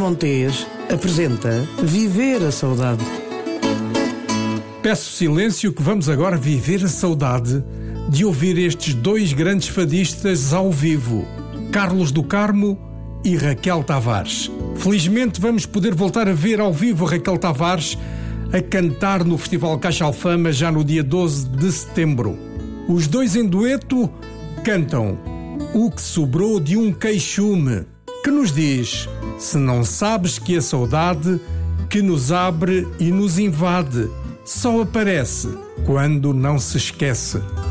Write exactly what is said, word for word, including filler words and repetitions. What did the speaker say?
Montes apresenta Viver a Saudade. Peço silêncio que vamos agora viver a saudade de ouvir estes dois grandes fadistas ao vivo, Carlos do Carmo e Raquel Tavares. Felizmente vamos poder voltar a ver ao vivo Raquel Tavares a cantar no Festival Caixa Alfama já no dia doze de setembro. Os dois em dueto cantam O que sobrou de um queixume, que nos diz: se não sabes que a saudade que nos abre e nos invade só aparece quando não se esquece.